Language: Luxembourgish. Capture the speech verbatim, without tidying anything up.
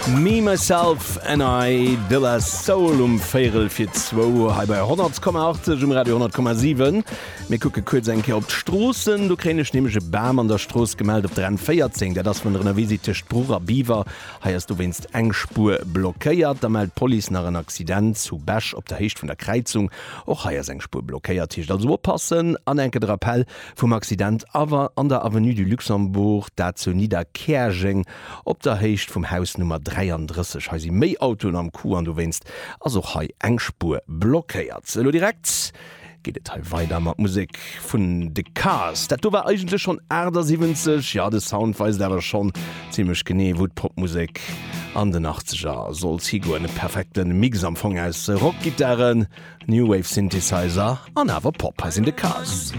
Me, myself and I de la Soul um Féel fir zwo hai bei hundert Komma acht um Radio hundert Komma sieben. Me kucke kurz enke op d'Strossen, du kränech nemege Bam an der Stroos gemeld op der vierzehn, der das vun der Visite Sprurer Biwer heierst du winst eng Spur blockéiert, da meldt Poli nach een Accident zu Bech op der Hecht vun der Kreizung och haier eng Spur blockéiert hicht. Also oppassen an enke der Appell vum Accident awer an der Avenue du Luxembourg dat zu Niederkerging op der Hecht vum Haus Nummer dreiunddreißig he méi Auto am Ku an du winst also ha engspur blockéiert lo direkt geht et weiter mat Musik vun de Cars. Dat du war eigentlich schon Äder siebzig, ja de Sound weis derwer schon ziemlich gené wo Popmusik an den achtziger soll Higo en perfekten Mixamfang aus Rockgitarren, New Wave Synthesizer an awer Pop in de Cars.